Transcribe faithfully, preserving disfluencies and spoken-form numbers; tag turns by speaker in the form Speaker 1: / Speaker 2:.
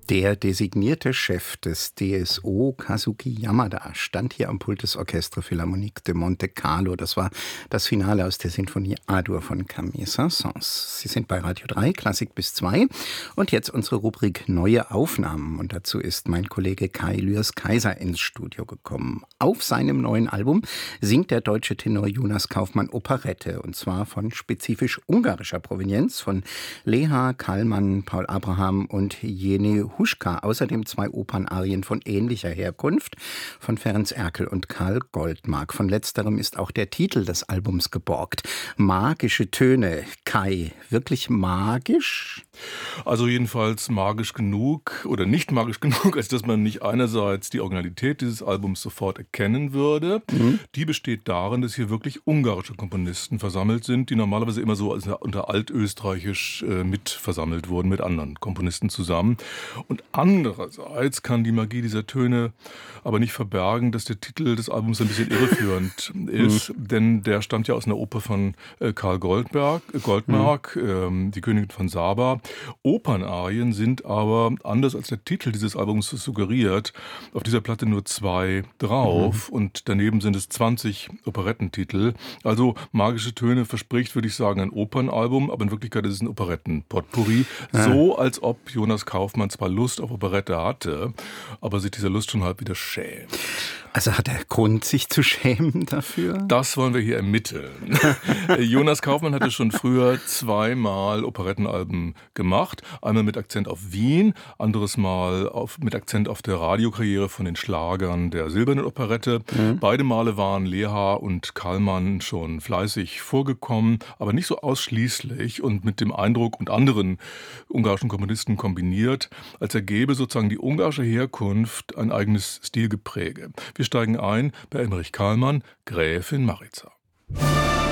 Speaker 1: Der designierte Chef des D S O, Kazuki Yamada, stand hier am Pult des Orchestre Philharmonique de Monte Carlo. Das war das Finale aus der Sinfonie A-Dur von Camille Saint-Saëns. Sie sind bei Radio drei, Klassik bis zwei. Und jetzt unsere Rubrik Neue Aufnahmen. Und dazu ist mein Kollege Kai Lührs-Kaiser ins Studio gekommen. Auf seinem neuen Album singt der deutsche Tenor Jonas Kaufmann Operette. Und zwar von spezifisch ungarischer Provenienz, von Leha, Kallmann, Paul Abraham und Jene Huschka, außerdem zwei Opernarien von ähnlicher Herkunft von Ferenc Erkel und Karl Goldmark. Von letzterem ist auch der Titel des Albums geborgt. Magische Töne. Kai, wirklich magisch?
Speaker 2: Also jedenfalls magisch genug oder nicht magisch genug, als dass man nicht einerseits die Originalität dieses Albums sofort erkennen würde. Mhm. Die besteht darin, dass hier wirklich ungarische Komponisten versammelt sind, die normalerweise immer so unter Altösterreichisch äh, mit versammelt wurden, mit anderen Komponisten zusammen. Und andererseits kann die Magie dieser Töne aber nicht verbergen, dass der Titel des Albums ein bisschen irreführend ist, mhm. denn der stammt ja aus einer Oper von äh, Karl Goldberg, äh, Goldmark, mhm. ähm, die Königin von Saba. Opernarien sind aber, anders als der Titel dieses Albums suggeriert, auf dieser Platte nur zwei drauf, mhm. und daneben sind es zwanzig Operettentitel. Also magische Töne verspricht, würde ich sagen, ein Opernalbum, aber in Wirklichkeit ist es ein Operetten-Potpourri. Ja. So, als ob Jonas Kaufmann zwar Lust auf Operette hatte, aber sich dieser Lust schon halb wieder schämt.
Speaker 1: Also hat er Grund, sich zu schämen dafür?
Speaker 2: Das wollen wir hier ermitteln. Jonas Kaufmann hatte schon früher zweimal Operettenalben gemacht. Einmal mit Akzent auf Wien, anderes Mal auf, mit Akzent auf der Radiokarriere von den Schlagern der Silbernen Operette. Mhm. Beide Male waren Leha und Kallmann schon fleißig vorgekommen, aber nicht so ausschließlich und mit dem Eindruck und anderen ungarischen Komponisten kombiniert, als ergebe sozusagen die ungarische Herkunft ein eigenes Stilgepräge. Wir steigen ein bei Emmerich Kallmann, Gräfin Maritza.